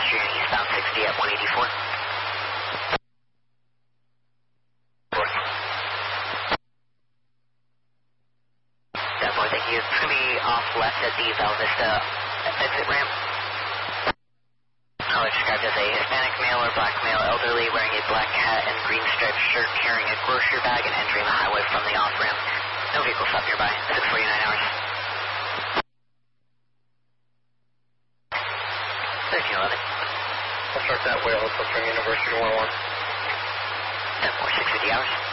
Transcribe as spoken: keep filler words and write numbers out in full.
pedestrian eastbound sixty at one eighty-four. Definitely, thank you. It's going to be off left at the Val Vista exit ramp. I was described as a Hispanic male or black male elderly wearing a black hat and green striped shirt, carrying a grocery bag and entering the highway from the off-ramp. No vehicle stopped nearby. six forty-nine hours. thirteen eleven. I'll start that way. I'll from University one oh one. ten four, six fifty hours.